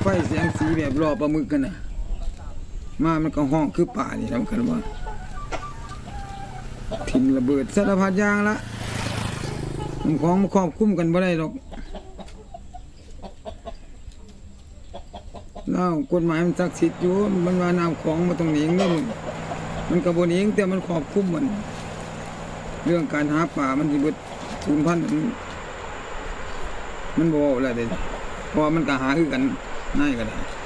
ไฟแสงสีแบบรอปลาหมึกกันนะมามันก็ห้องคือป่านี่ทำกันว่าถิ่มระเบิดสารพัดอย่างละมันของมาครอบคุ้มกันบ่ได้หรอกแล้วกฎหมายมันศักดิ์สิทธิ์อยู่มันว่าน้ำของมาตรงนี้นี่มันกระบวนเองแต่มันครอบคุ้มมันเรื่องการหาป่ามันที่เบิดสูญพันธุ์มันบ่อะไรเด็ดเพราะมันก็หาคือกันง่ายก็ได้